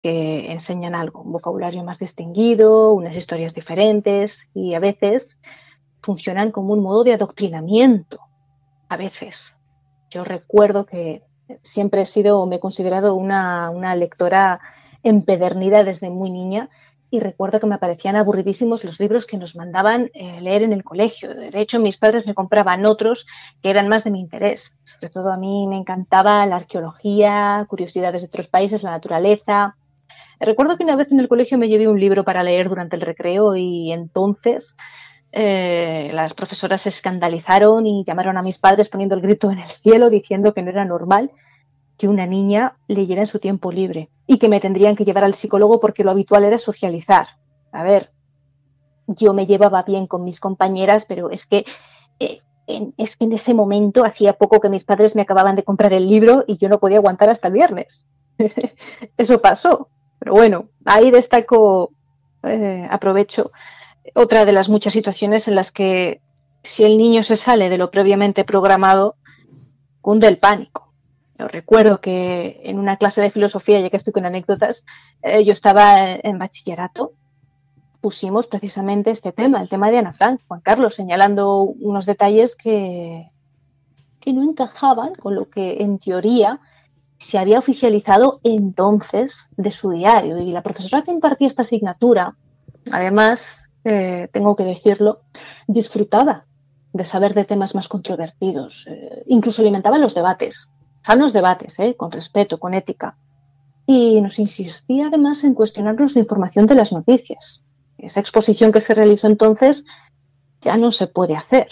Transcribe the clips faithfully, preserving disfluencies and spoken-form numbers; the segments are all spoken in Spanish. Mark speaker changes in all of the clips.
Speaker 1: que enseñan algo, un vocabulario más distinguido, unas historias diferentes y a veces funcionan como un modo de adoctrinamiento. A veces. Yo recuerdo que siempre he sido, me he considerado una, una lectora empedernida desde muy niña y recuerdo que me parecían aburridísimos los libros que nos mandaban eh, leer en el colegio. De hecho, mis padres me compraban otros que eran más de mi interés. Sobre todo a mí me encantaba la arqueología, curiosidades de otros países, la naturaleza. Recuerdo que una vez en el colegio me llevé un libro para leer durante el recreo y entonces eh, las profesoras se escandalizaron y llamaron a mis padres poniendo el grito en el cielo diciendo que no era normal que una niña leyera en su tiempo libre y que me tendrían que llevar al psicólogo porque lo habitual era socializar. A ver, yo me llevaba bien con mis compañeras, pero es que, eh, en, es que en ese momento hacía poco que mis padres me acababan de comprar el libro y yo no podía aguantar hasta el viernes. Eso pasó. Pero bueno, ahí destaco, eh, aprovecho otra de las muchas situaciones en las que si el niño se sale de lo previamente programado, cunde el pánico. Yo recuerdo que en una clase de filosofía, ya que estoy con anécdotas, eh, yo estaba en bachillerato, pusimos precisamente este tema, el tema de Ana Frank, Juan Carlos, señalando unos detalles que, que no encajaban con lo que en teoría se había oficializado entonces de su diario. Y la profesora que impartía esta asignatura, además, eh, tengo que decirlo, disfrutaba de saber de temas más controvertidos, eh, incluso alimentaba los debates, sanos debates, eh, con respeto, con ética. Y nos insistía además en cuestionarnos la información de las noticias. Esa exposición que se realizó entonces ya no se puede hacer.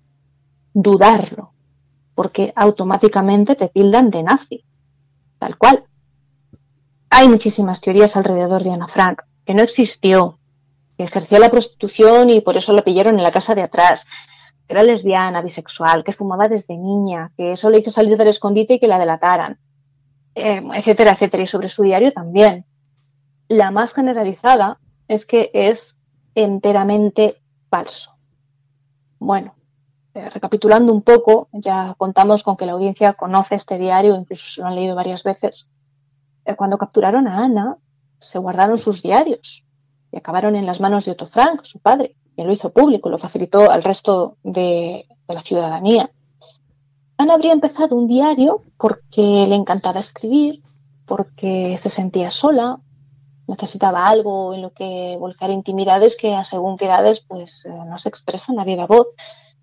Speaker 1: Dudarlo, porque automáticamente te tildan de nazi. Tal cual. Hay muchísimas teorías alrededor de Ana Frank, que no existió, que ejercía la prostitución y por eso la pillaron en la casa de atrás, que era lesbiana, bisexual, que fumaba desde niña, que eso le hizo salir del escondite y que la delataran, eh, etcétera, etcétera. Y sobre su diario también. La más generalizada es que es enteramente falso. Bueno, eh, recapitulando un poco, ya contamos con que la audiencia conoce este diario, incluso se lo han leído varias veces. Cuando capturaron a Ana, se guardaron sus diarios y acabaron en las manos de Otto Frank, su padre, quien lo hizo público, lo facilitó al resto de, de la ciudadanía. Ana habría empezado un diario porque le encantaba escribir, porque se sentía sola, necesitaba algo en lo que volcar intimidades que a según qué edades pues, eh, no se expresan a viva voz.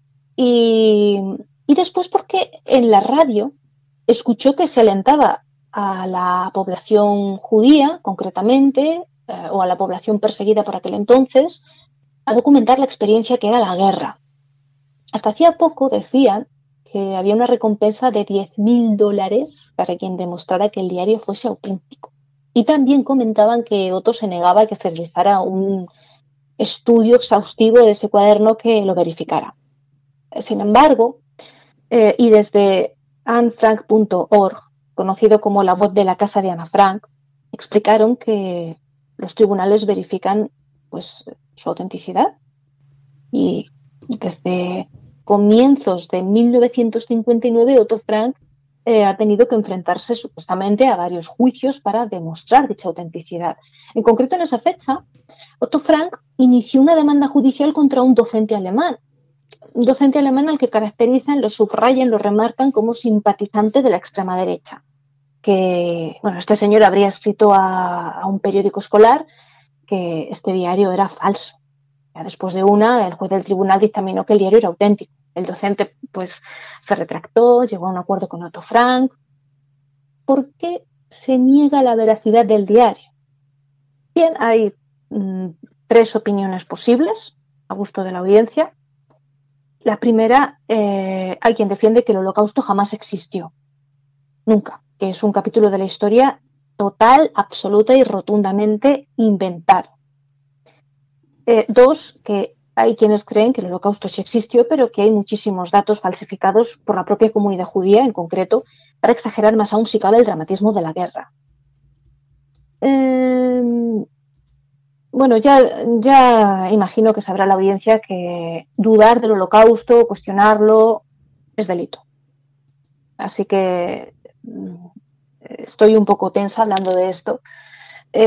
Speaker 1: Y, y después porque en la radio escuchó que se alentaba a la población judía, concretamente, eh, o a la población perseguida por aquel entonces, a documentar la experiencia que era la guerra. Hasta hacía poco decían que había una recompensa de diez mil dólares para quien demostrara que el diario fuese auténtico. Y también comentaban que Otto se negaba a que se realizara un estudio exhaustivo de ese cuaderno que lo verificara. Sin embargo, eh, y desde anne frank punto org, conocido como la voz de la casa de Ana Frank, explicaron que los tribunales verifican pues, su autenticidad y desde comienzos de mil novecientos cincuenta y nueve Otto Frank eh, ha tenido que enfrentarse supuestamente a varios juicios para demostrar dicha autenticidad. En concreto, en esa fecha, Otto Frank inició una demanda judicial contra un docente alemán, un docente alemán al que caracterizan, lo subrayan, lo remarcan como simpatizante de la extrema derecha. Que, bueno, este señor habría escrito a, a un periódico escolar que este diario era falso. Ya después de una, el juez del tribunal dictaminó que el diario era auténtico. El docente, pues, se retractó, llegó a un acuerdo con Otto Frank. ¿Por qué se niega la veracidad del diario? Bien, hay mmm, tres opiniones posibles, a gusto de la audiencia. La primera, eh, hay quien defiende que el Holocausto jamás existió. Nunca. Que es un capítulo de la historia total, absoluta y rotundamente inventado. Eh, dos, que hay quienes creen que el Holocausto sí existió, pero que hay muchísimos datos falsificados por la propia comunidad judía, en concreto, para exagerar más aún si cabe el dramatismo de la guerra. Eh, bueno, ya, ya imagino que sabrá la audiencia que dudar del Holocausto, cuestionarlo, es delito. Así que estoy un poco tensa hablando de esto,